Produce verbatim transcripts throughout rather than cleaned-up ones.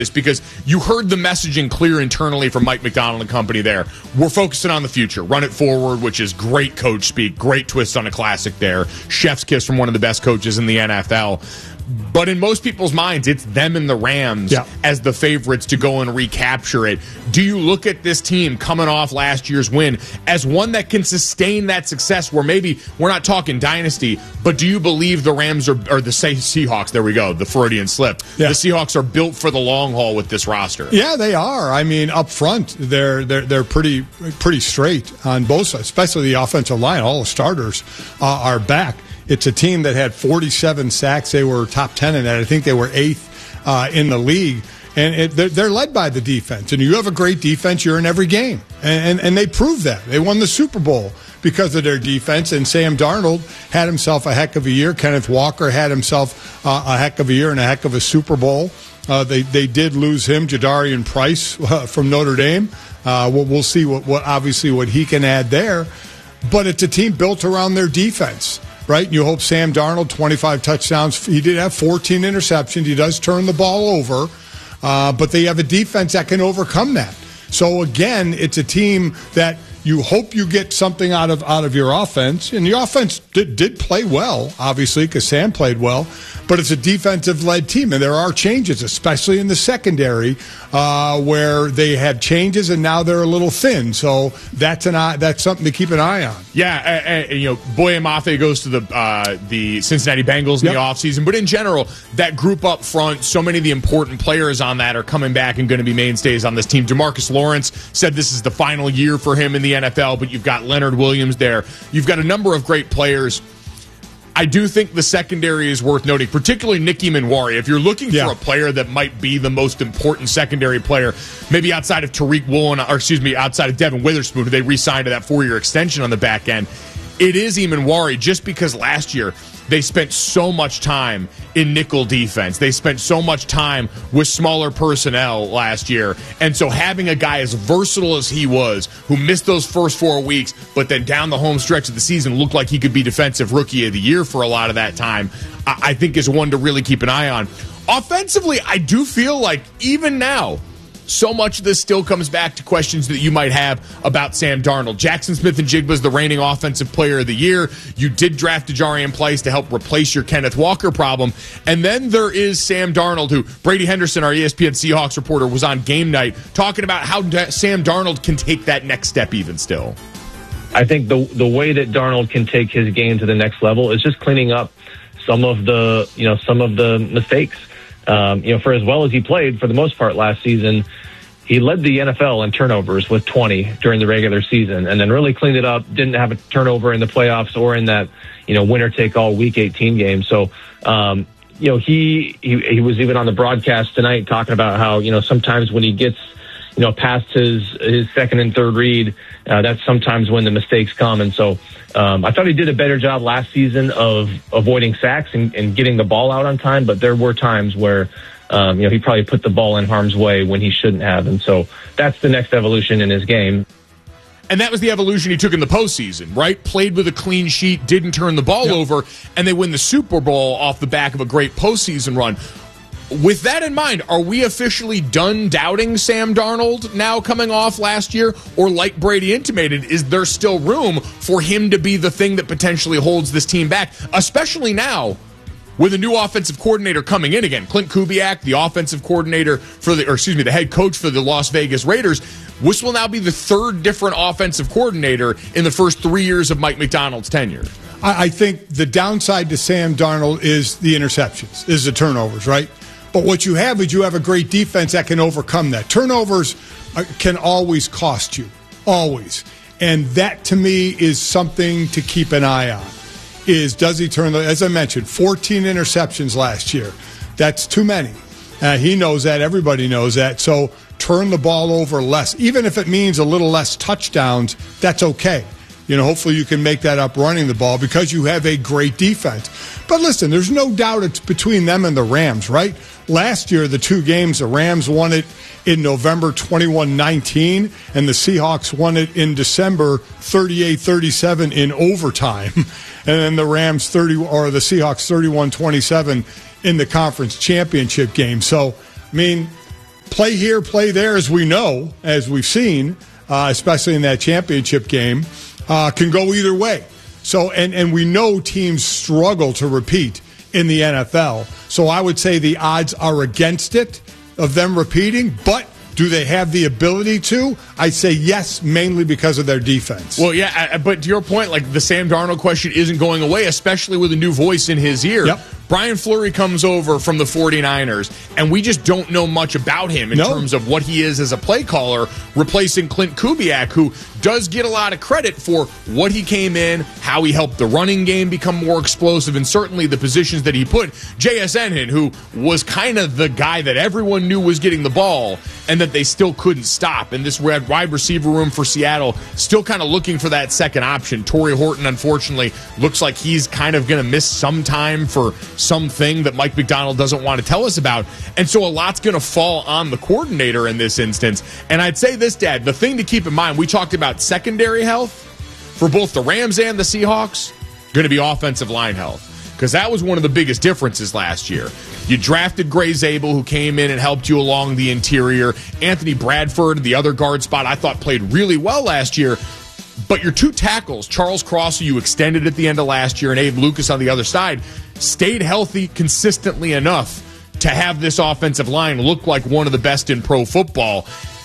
this because you heard the messaging clear internally from Mike Macdonald and company there. We're focusing on the future. Run it forward, which is great coach speak, great twist on a classic there. Chef's kiss from one of the best coaches in the N F L. But in most people's minds, it's them and the Rams yeah. as the favorites to go and recapture it. Do you look at this team coming off last year's win as one that can sustain that success where maybe we're not talking dynasty, but do you believe the Rams are, or the Seahawks, there we go, the Freudian slip, yeah. the Seahawks are built for the long haul with this roster? Yeah, they are. I mean, up front, they're they're they're pretty pretty straight on both sides, especially the offensive line. All the starters uh, are back. It's a team that had forty-seven sacks. They were top ten in that. I think they were eighth uh, in the league. And it, they're, they're led by the defense. And you have a great defense, you're in every game. And, and, and they proved that. They won the Super Bowl because of their defense. And Sam Darnold had himself a heck of a year. Kenneth Walker had himself uh, a heck of a year and a heck of a Super Bowl. Uh, they, they did lose him, Jadarian Price uh, from Notre Dame. Uh, we'll, we'll see what, what obviously what he can add there. But it's a team built around their defense. Right? You hope Sam Darnold, twenty-five touchdowns. He did have fourteen interceptions. He does turn the ball over. Uh, but they have a defense that can overcome that. So, again, it's a team that you hope you get something out of out of your offense. And the offense did, did play well, obviously, because Sam played well. But it's a defensive-led team, and there are changes, especially in the secondary, uh, where they have changes, and now they're a little thin. So that's an eye, that's something to keep an eye on. Yeah, uh, uh, you know, Boye Mafe goes to the uh, the Cincinnati Bengals in yep. the offseason. But in general, that group up front, so many of the important players on that are coming back and going to be mainstays on this team. DeMarcus Lawrence said this is the final year for him in the N F L, but you've got Leonard Williams there. You've got a number of great players. I do think the secondary is worth noting, particularly Nicky Manwari. If you're looking yeah. for a player that might be the most important secondary player, maybe outside of Tariq Woolen, or excuse me, outside of Devin Witherspoon, who they re-signed to that four-year extension on the back end, it is Manwari, just because last year they spent so much time in nickel defense. They spent so much time with smaller personnel last year. And so having a guy as versatile as he was, who missed those first four weeks, but then down the home stretch of the season looked like he could be Defensive Rookie of the Year for a lot of that time, I think is one to really keep an eye on. Offensively, I do feel like even now, so much of this still comes back to questions that you might have about Sam Darnold. Jackson Smith-Njigba is the reigning Offensive Player of the Year. You did draft Jadarian Price to help replace your Kenneth Walker problem. And then there is Sam Darnold, who Brady Henderson, our E S P N Seahawks reporter, was on Game Night talking about how Sam Darnold can take that next step even still. I think the the way that Darnold can take his game to the next level is just cleaning up some of the, you know, some of the mistakes. Um, you know, for as well as he played for the most part last season, he led the N F L in turnovers with twenty during the regular season, and then really cleaned it up. Didn't have a turnover in the playoffs or in that, you know, winner take all Week eighteen game. So, um, you know, he, he he was even on the broadcast tonight talking about how, you know, sometimes when he gets, you know, past his his second and third read, uh, that's sometimes when the mistakes come. And so um, I thought he did a better job last season of avoiding sacks and, and getting the ball out on time. But there were times where, um, you know, he probably put the ball in harm's way when he shouldn't have. And so that's the next evolution in his game. And that was the evolution he took in the postseason, right? Played with a clean sheet, didn't turn the ball yep. over, and they win the Super Bowl off the back of a great postseason run. With that in mind, are we officially done doubting Sam Darnold now coming off last year? Or like Brady intimated, is there still room for him to be the thing that potentially holds this team back? Especially now with a new offensive coordinator coming in again. Clint Kubiak, the offensive coordinator for the, or excuse me, the head coach for the Las Vegas Raiders. This will now be the third different offensive coordinator in the first three years of Mike Macdonald's tenure. I think the downside to Sam Darnold is the interceptions, is the turnovers, right? But what you have is you have a great defense that can overcome that. Turnovers can always cost you, always. And that, to me, is something to keep an eye on, is does he turn the, as I mentioned, fourteen interceptions last year. That's too many. Uh, he knows that. Everybody knows that. So turn the ball over less. Even if it means a little less touchdowns, that's okay. You know, hopefully you can make that up running the ball because you have a great defense. But listen, there's no doubt it's between them and the Rams, right? Last year, the two games, the Rams won it in November twenty-one nineteen, and the Seahawks won it in December thirty-eight thirty-seven in overtime. And then the Rams thirty or the Seahawks thirty-one twenty-seven in the conference championship game. So, I mean, play here, play there, as we know, as we've seen, uh, especially in that championship game, uh, can go either way. So, and, and we know teams struggle to repeat in the N F L. So I would say the odds are against it of them repeating, but do they have the ability to? I say yes, mainly because of their defense. Well, yeah, but to your point, like the Sam Darnold question isn't going away, especially with a new voice in his ear. Yep. Brian Fleury comes over from the 49ers, and we just don't know much about him in no. terms of what he is as a play caller, replacing Clint Kubiak, who does get a lot of credit for what he came in, how he helped the running game become more explosive, and certainly the positions that he put J S N in, who was kind of the guy that everyone knew was getting the ball and that they still couldn't stop. And this wide receiver room for Seattle still kind of looking for that second option. Torrey Horton, unfortunately, looks like he's kind of going to miss some time for something that Mike Macdonald doesn't want to tell us about. And so a lot's going to fall on the coordinator in this instance. And I'd say this, Dad, the thing to keep in mind, we talked about secondary health for both the Rams and the Seahawks, going to be offensive line health. Because that was one of the biggest differences last year. You drafted Gray Zabel, who came in and helped you along the interior. Anthony Bradford, the other guard spot, I thought played really well last year. But your two tackles, Charles Cross, who you extended at the end of last year, and Abe Lucas on the other side, stayed healthy consistently enough to have this offensive line look like one of the best in pro football.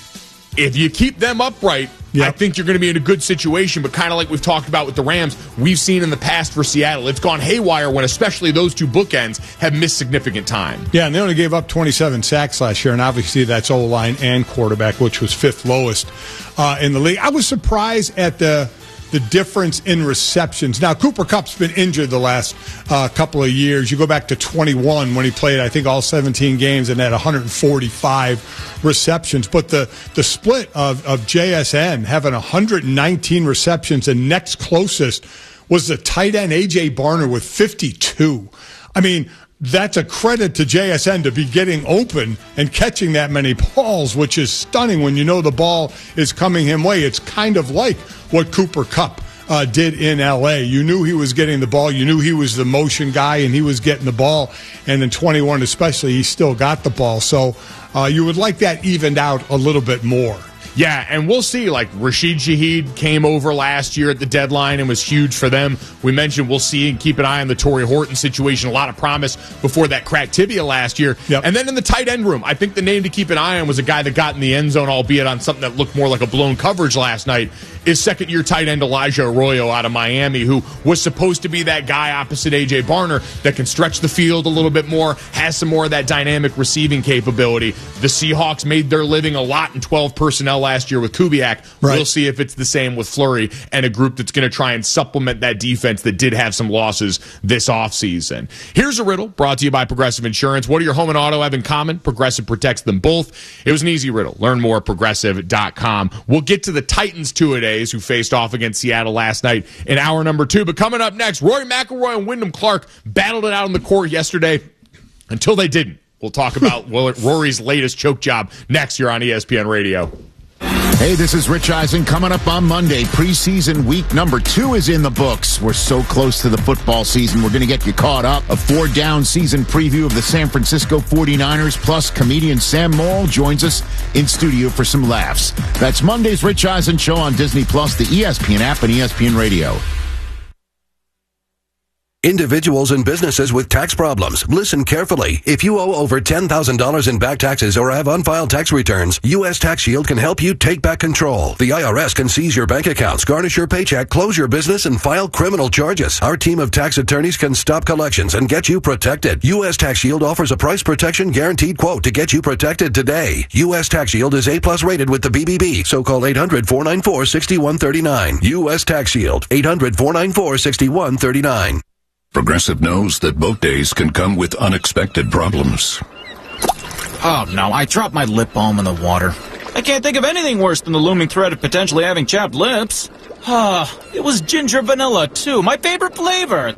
If you keep them upright, yep. I think you're going to be in a good situation. But kind of like we've talked about with the Rams, we've seen in the past for Seattle, it's gone haywire when especially those two bookends have missed significant time. Yeah, and they only gave up twenty-seven sacks last year, and obviously that's O-line and quarterback, which was fifth lowest uh, in the league. I was surprised at the the difference in receptions. Now, Cooper Kupp's been injured the last uh, couple of years. You go back to twenty-one when he played, I think, all seventeen games and had one hundred forty-five receptions. But the, the split of, of J S N having one hundred nineteen receptions, and next closest was the tight end A J Barner with fifty-two. I mean, that's a credit to J S N to be getting open and catching that many balls, which is stunning when you know the ball is coming him way. It's kind of like what Cooper Kupp uh, did in L A. You knew he was getting the ball. You knew he was the motion guy, and he was getting the ball. And in twenty-one especially, he still got the ball. So uh, you would like that evened out a little bit more. Yeah, and we'll see. Like, Rashid Shaheed came over last year at the deadline and was huge for them. We mentioned we'll see and keep an eye on the Torrey Horton situation. A lot of promise before that cracked tibia last year. Yep. And then in the tight end room, I think the name to keep an eye on was a guy that got in the end zone, albeit on something that looked more like a blown coverage last night, is second-year tight end Elijah Arroyo out of Miami, who was supposed to be that guy opposite A J Barner that can stretch the field a little bit more, has some more of that dynamic receiving capability. The Seahawks made their living a lot in twelve personnel last year with Kubiak. Right. We'll see if it's the same with Fleury and a group that's going to try and supplement that defense that did have some losses this offseason. Here's a riddle brought to you by Progressive Insurance. What do your home and auto have in common? Progressive protects them both. It was an easy riddle. Learn more at progressive dot com. We'll get to the Titans two-a-days who faced off against Seattle last night in hour number two. But coming up next, Rory McIlroy and Wyndham Clark battled it out on the court yesterday until they didn't. We'll talk about Rory's latest choke job next year on E S P N Radio. Hey, this is Rich Eisen. Coming up on Monday, preseason week number two is in the books. We're so close to the football season. We're going to get you caught up. A four-down season preview of the San Francisco forty-niners, plus comedian Sam Morrill joins us in studio for some laughs. That's Monday's Rich Eisen Show on Disney Plus, the E S P N app, and E S P N Radio. Individuals and businesses with tax problems, listen carefully. If you owe over ten thousand dollars in back taxes or have unfiled tax returns, U S Tax Shield can help you take back control. The I R S can seize your bank accounts, garnish your paycheck, close your business, and file criminal charges. Our team of tax attorneys can stop collections and get you protected. U S Tax Shield offers a price protection guaranteed quote to get you protected today. U S Tax Shield is A plus rated with the B B B, so call eight hundred, four nine four, six one three nine. U S Tax Shield, eight hundred, four nine four, six one three nine. Progressive knows that boat days can come with unexpected problems. Oh, no, I dropped my lip balm in the water. I can't think of anything worse than the looming threat of potentially having chapped lips. Ah, it was ginger vanilla, too, my favorite flavor.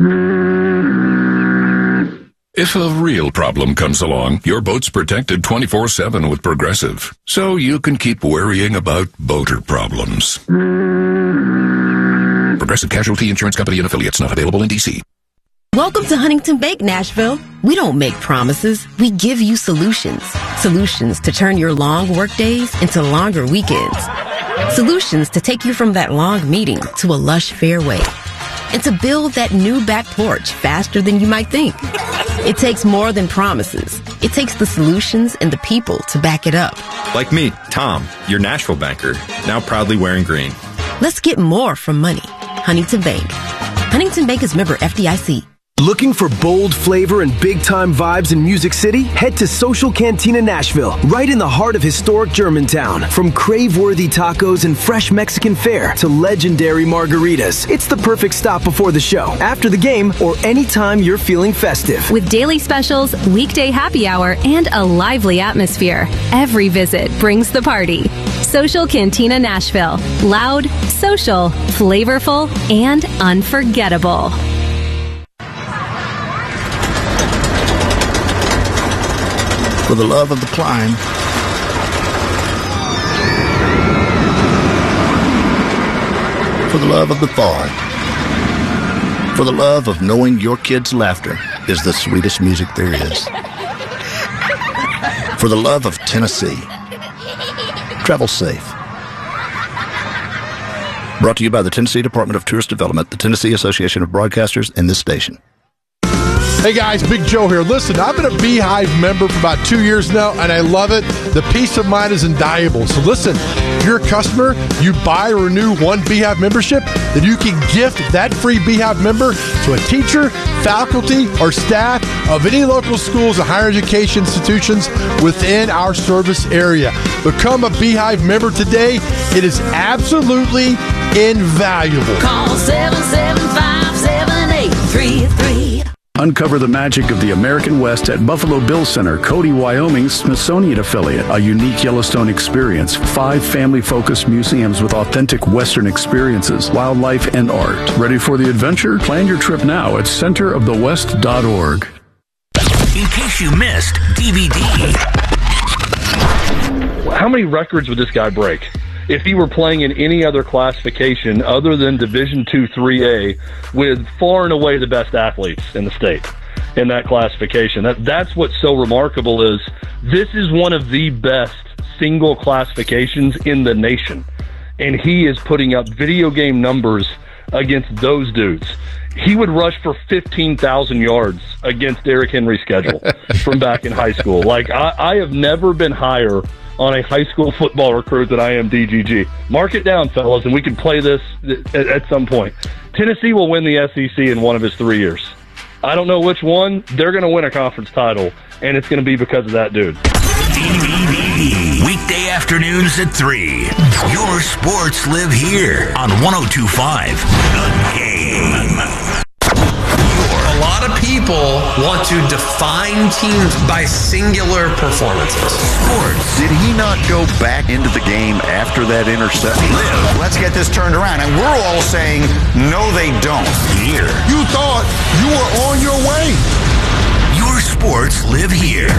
If a real problem comes along, your boat's protected twenty-four seven with Progressive, so you can keep worrying about boater problems. Progressive Casualty Insurance Company and Affiliates, not available in D C. Welcome to Huntington Bank, Nashville. We don't make promises, we give you solutions. Solutions to turn your long work days into longer weekends. Solutions to take you from that long meeting to a lush fairway. And to build that new back porch faster than you might think. It takes more than promises. It takes the solutions and the people to back it up. Like me, Tom, your Nashville banker, now proudly wearing green. Let's get more from money. Huntington Bank. Huntington Bank is member F D I C. Looking for bold flavor and big-time vibes in Music City? Head to Social Cantina Nashville, right in the heart of historic Germantown. From crave-worthy tacos and fresh Mexican fare to legendary margaritas, it's the perfect stop before the show, after the game, or anytime you're feeling festive. With daily specials, weekday happy hour, and a lively atmosphere, every visit brings the party. Social Cantina Nashville. Loud, social, flavorful, and unforgettable. For the love of the climb, for the love of the fall, for the love of knowing your kids' laughter is the sweetest music there is, for the love of Tennessee. Travel safe. Brought to you by the Tennessee Department of Tourist Development, the Tennessee Association of Broadcasters, and this station. Hey guys, Big Joe here. Listen, I've been a Beehive member for about two years now, and I love it. The peace of mind is invaluable. So listen, if you're a customer, you buy or renew one Beehive membership, then you can gift that free Beehive member to a teacher, faculty, or staff of any local schools and higher education institutions within our service area. Become a Beehive member today. It is absolutely invaluable. Call seven seven five, seven eight three three. Uncover the magic of the American West at Buffalo Bill Center, Cody, Wyoming's Smithsonian affiliate. A unique Yellowstone experience. Five family-focused museums with authentic Western experiences, wildlife, and art. Ready for the adventure? Plan your trip now at center of the west dot org. In case you missed D V D. How many records would this guy break if he were playing in any other classification other than Division two three A with far and away the best athletes in the state in that classification? That, that's what's so remarkable is this is one of the best single classifications in the nation. And he is putting up video game numbers against those dudes. He would rush for fifteen thousand yards against Derrick Henry's schedule from back in high school. Like, I, I have never been higher on a high school football recruit than I am D G G. Mark it down, fellas, and we can play this at, at some point. Tennessee will win the S E C in one of his three years. I don't know which one. They're going to win a conference title, and it's going to be because of that dude. D V D. Weekday afternoons at three. Your sports live here on one oh two point five The Game. A lot of people want to define teams by singular performances. Sports. Did he not go back into the game after that interception? Live. Let's get this turned around. And we're all saying, no, they don't. Here. You thought you were on your way. Your sports live here.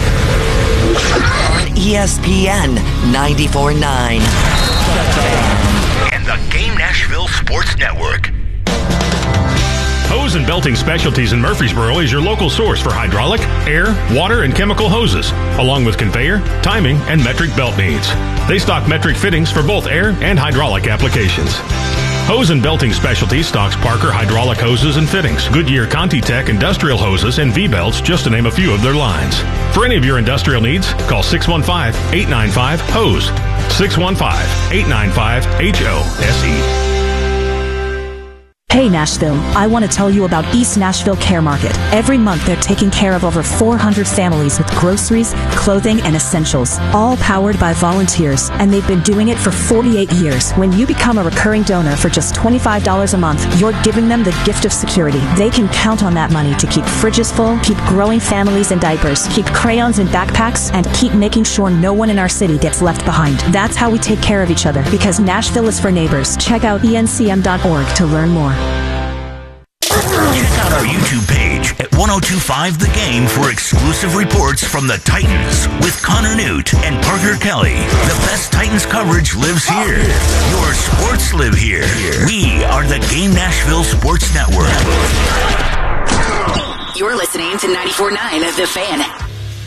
On E S P N ninety-four point nine. And the Game Nashville Sports Network. Hose and Belting Specialties in Murfreesboro is your local source for hydraulic, air, water, and chemical hoses, along with conveyor, timing, and metric belt needs. They stock metric fittings for both air and hydraulic applications. Hose and Belting Specialties stocks Parker hydraulic hoses and fittings, Goodyear ContiTech industrial hoses, and V-belts, just to name a few of their lines. For any of your industrial needs, call six one five, eight nine five, H O S E, six one five, eight nine five, H O S E. Hey Nashville, I want to tell you about East Nashville Care Market. Every month they're taking care of over four hundred families with groceries, clothing, and essentials, all powered by volunteers, and they've been doing it for forty-eight years. When you become a recurring donor for just twenty-five dollars a month, you're giving them the gift of security. They can count on that money to keep fridges full, keep growing families in diapers, keep crayons in backpacks, and keep making sure no one in our city gets left behind. That's how we take care of each other, because Nashville is for neighbors. Check out E N C M dot org to learn more. Check out our YouTube page at ten twenty-five The Game for exclusive reports from the Titans with Connor Newt and Parker Kelly. The best Titans coverage lives here. Your sports live here. We are the Game Nashville Sports Network. You're listening to ninety-four point nine The Fan.